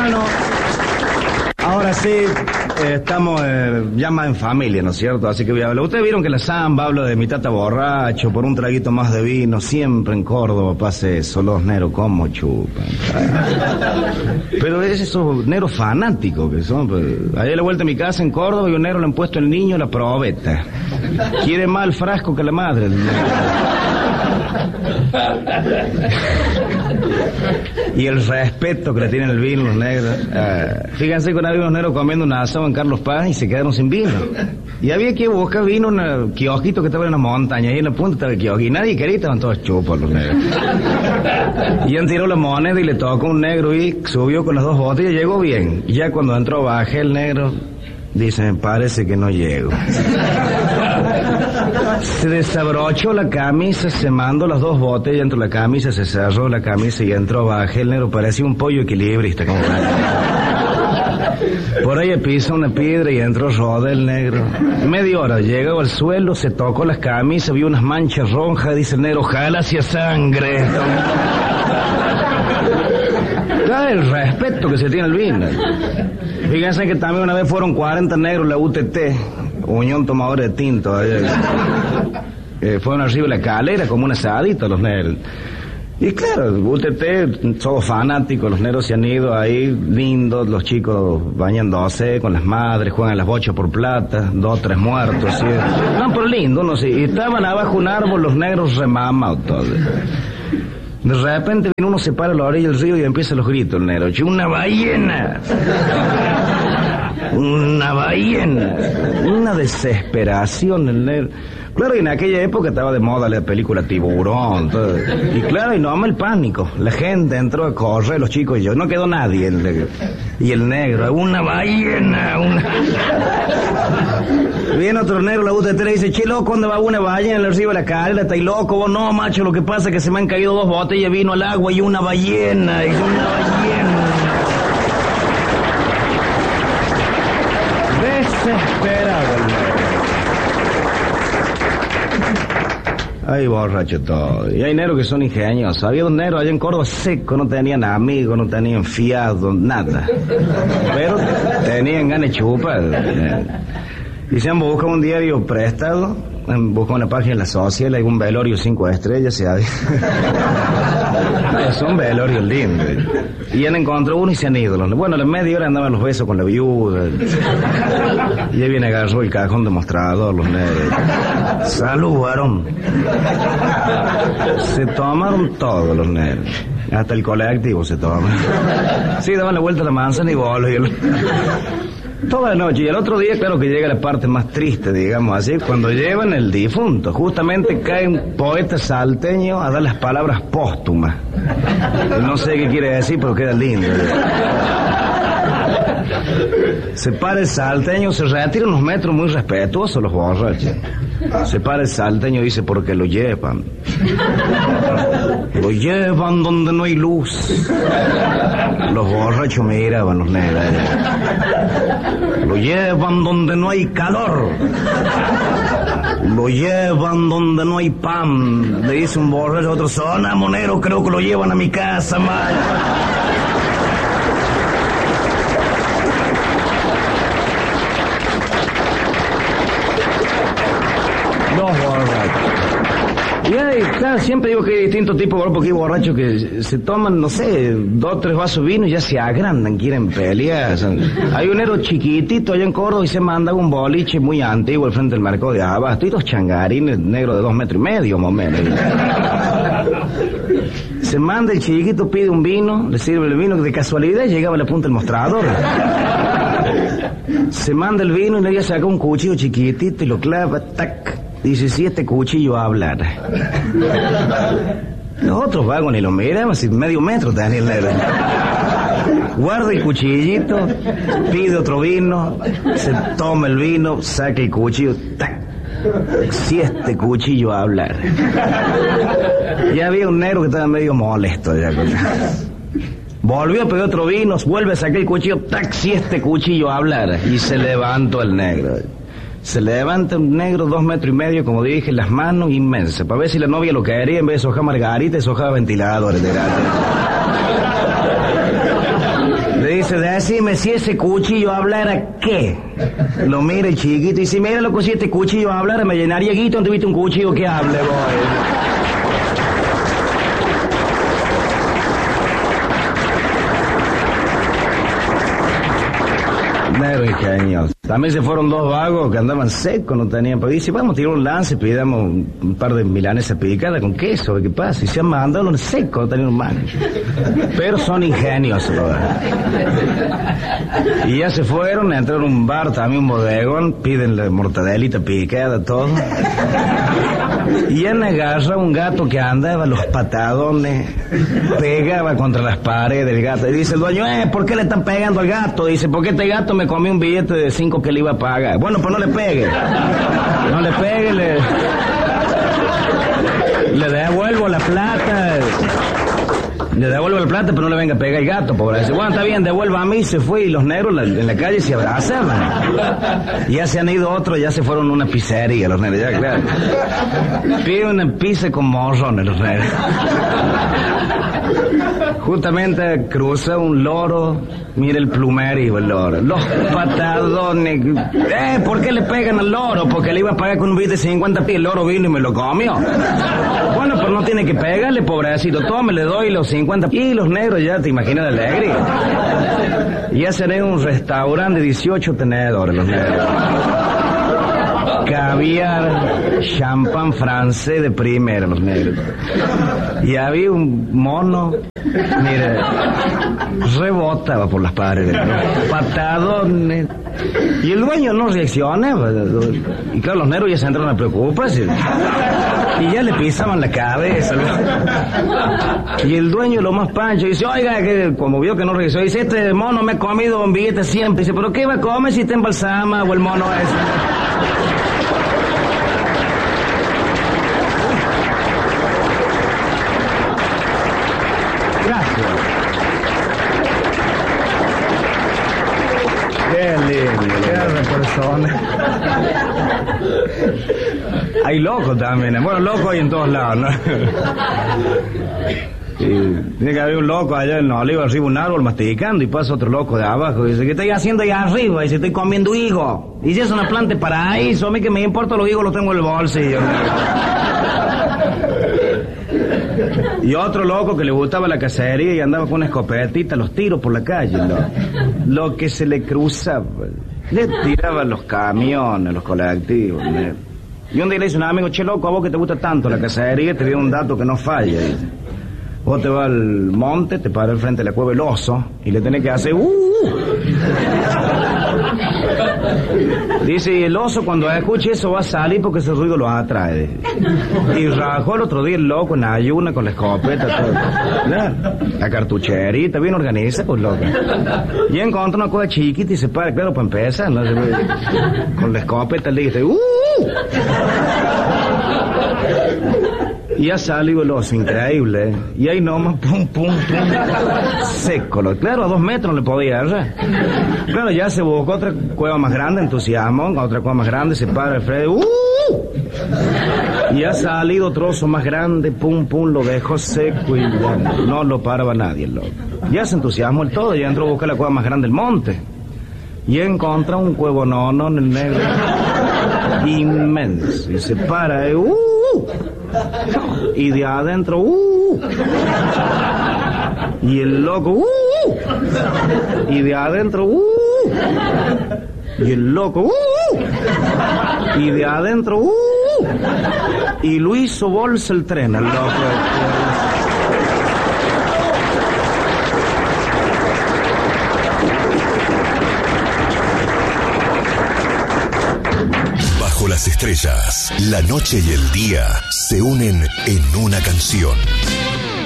Bueno, ahora sí, estamos ya más en familia, ¿no es cierto? Así que voy a hablar. Ustedes vieron que la samba habla de mi tata borracho, por un traguito más de vino, siempre en Córdoba pase eso, los neros como chupan. Pero es esos neros fanáticos que son. Pues, ahí a la vuelta de mi casa en Córdoba y un nero le han puesto el niño la probeta. Quiere más el frasco que la madre. Y el respeto que le tienen el vino los negros. Fíjense que había unos negros comiendo un asado en Carlos Paz y se quedaron sin vino. Y había que buscar vino en un kiosquito que estaba en una montaña, y en la punta estaba el kiosco. Y nadie quería, estaban todos chupos los negros. Y han tirado la moneda y le tocó un negro y subió con las dos botellas y llegó bien. Y ya cuando entró bajé el negro, dice, me parece que no llego. Se desabrochó la camisa, se mandó las dos botellas dentro de la camisa, se cerró la camisa y entró bajé el negro, parecía un pollo equilibrista como por ahí pisó una piedra y entró rodé el negro. Media hora, llegó al suelo, se tocó las camisas, vio unas manchas rojas, dice el negro, ojalá hacía sangre. Da el respeto que se tiene al vino. Fíjense que también una vez fueron 40 negros la UTT, Unión Tomadora de Tinto. Fueron arriba de la escalera como un asadito los negros. Y claro, UTT, todos fanáticos, los negros se han ido ahí, lindos, los chicos bañándose con las madres, juegan las bochas por plata, 2 o 3 muertos, ¿sí? No, pero lindo, no sé. Y estaban abajo un árbol, los negros remamados todos. De repente viene uno, se para a la orilla del río y empieza los gritos el negro. ¡Una ballena! ¡Una ballena! Una desesperación el negro. Claro, y en aquella época estaba de moda la película Tiburón, todo. Y claro, y no ama el pánico. La gente entró a correr, los chicos y yo. No quedó nadie. Y el negro, ¡una ballena! Viene otro negro, la UTT le dice, che, loco, ¿dónde va una ballena en el río de la carrera? ¿Está ahí loco? Vos no, macho, lo que pasa es que se me han caído 2 botellas de vino al agua y una ballena. Y una ballena. Desesperado el negro. Ay, borracho todo. Y hay negros que son ingeniosos. Había un negro allá en Córdoba seco, no tenían amigos, no tenían fiados, nada. Pero tenían ganas de chupar. Y se han buscado un diario prestado, han buscado una página en la social, hay un velorio 5 estrellas, se ha... Es un velorio lindo. Y han encontrado uno y se han ido. Bueno, a la media hora andaban los besos con la viuda. Y ahí viene, agarró el cajón de mostrador, los negros. Salud, varón. Se tomaron todos los negros. Hasta el colectivo se toma. Sí, daban la vuelta a la manzana y volvían. Toda la noche. Y el otro día, claro que llega la parte más triste, digamos así, cuando llevan el difunto. Justamente cae un poeta salteño a dar las palabras póstumas. No sé qué quiere decir, pero queda lindo. Se para el salteño, se retira unos metros muy respetuosos los borrachos. Se para el salteño y dice, porque lo llevan. Lo llevan donde no hay luz. Los borrachos miraban los negros. Lo llevan donde no hay calor. Lo llevan donde no hay pan. Le dice un borracho a otro, zona monero, creo que lo llevan a mi casa, man. Y hay, claro, siempre digo que hay distintos tipos de porque hay borrachos que se toman, no sé, 2 o 3 vasos de vino y ya se agrandan, quieren pelear. O sea, hay un negro chiquitito allá en Córdoba y se manda un boliche muy antiguo al frente del mercado de Abasto y 2 changarines negros de 2,5 metros, más o menos. Se manda el chiquito, pide un vino, le sirve el vino, que de casualidad llegaba a la punta del mostrador. Se manda el vino y le saca un cuchillo chiquitito y lo clava, tac. Dice, si este cuchillo hablara. Los otros vagones lo miraban, así medio metro tenía el negro. Guarda el cuchillito, pide otro vino, se toma el vino, saca el cuchillo, ¡tac! Si este cuchillo hablara. Ya había un negro que estaba medio molesto ya. Volvió a pedir otro vino, vuelve a sacar el cuchillo, ¡tac! Si este cuchillo hablara. Y se levantó el negro. Se levanta un negro 2,5 metros, como dije, las manos inmensas, para ver si la novia lo quería, en vez de sojar margarita, sojaba ventiladores de gato. Le dice Dice, decime si ese cuchillo hablara, ¿qué? Lo mira el chiquito y dice, mira, loco, si este cuchillo hablara, me llenaría guito. ¿Dónde viste un cuchillo que hable, boy? Negro ingenioso. También se fueron dos vagos que andaban secos, no tenían. Pues dice, vamos a tirar un lance, pidamos un par de milanesas picadas con queso, ¿qué pasa? Y se han mandado los secos, no tenían un man. Pero son ingeniosos, ¿verdad? Y ya se fueron, entraron a un bar, también un bodegón, piden la mortadelita picada, todo. Y él agarra un gato que andaba los patadones, pegaba contra las paredes del gato. Y dice el dueño, ¿por qué le están pegando al gato? Dice, porque este gato me comió un billete de 5 que le iba a pagar. Bueno, pues no le pegue. No le pegue, le devuelvo la plata. Le devuelvo la plata, pero no le venga a pegar el gato, pobre. Dice, bueno, está bien, devuelva a mí. Se fue y los negros en la calle se abrazaban. Ya se han ido otros, ya se fueron a una pizzería, los negros, ya, claro. Pide una pizza con morrones, los negros. Justamente cruza un loro, mira el plumerio el loro. Los patadones. ¿Por qué le pegan al loro? Porque le iba a pagar con un billete de 50 pies. El loro vino y me lo comió. Bueno, pero no tiene que pegarle, pobrecito. Tome, le doy los 50 pies. Y los negros ya, te imaginas la alegría. Ya seré un restaurante de 18 tenedores, los negros. Caviar, champán francés de primera, los negros. Y había un mono, mire, rebotaba por las paredes, ¿no? Patadones. Y el dueño no reacciona. Y claro, los negros ya se entraron a preocuparse. Y ya le pisaban la cabeza, ¿no? Y el dueño, lo más pancho, dice, oiga, que como vio que no reaccionó, dice, este mono me ha comido un billete siempre. Dice, ¿pero qué va a comer si te embalsama o el mono ese? Hay locos también, bueno, locos hay en todos lados, ¿no? Y tiene que haber un loco allá en Oliva, arriba un árbol masticando, y pasa otro loco de abajo y dice, ¿qué estoy haciendo allá arriba? Y dice, estoy comiendo higo. Y si es una planta de paraíso, a mí que me importa los higos, los tengo en el bolsillo. Y otro loco que le gustaba la cacería y andaba con una escopetita, los tiros por la calle, lo que se le cruzaba. Le tiraban los camiones, los colectivos. Y un día le dice a un amigo, che loco, a vos que te gusta tanto la cacería, te digo un dato que no falla. Dice, vos te vas al monte, te paras al frente de la cueva el oso y le tenés que hacer Dice, y el oso cuando escuche eso va a salir porque ese ruido lo atrae. Y rajó el otro día el loco en ayuna con la escopeta, todo. La cartucherita, bien organizada, pues loca. Y encontró una cosa chiquita y se para, claro, para empezar, ¿no? Con la escopeta le dice, Y ya salió el oso, increíble, ¿eh? Y ahí nomás, pum, pum, pum, seco. Claro, a 2 metros no le podía agarrar. Claro, ya se buscó otra cueva más grande, entusiasmo, otra cueva más grande, se para el Freddy, Y ha salido otro oso más grande, pum, pum, lo dejó seco y ya no lo paraba nadie, el loco. Ya se entusiasmó el todo, ya entró a buscar la cueva más grande del monte. Y encontró un cuevo nono en el negro, inmenso, y se para, y de adentro, y el loco, y de adentro, y el loco, y de adentro, y lo hizo bolsa el tren, el loco. Las estrellas, la noche y el día se unen en una canción.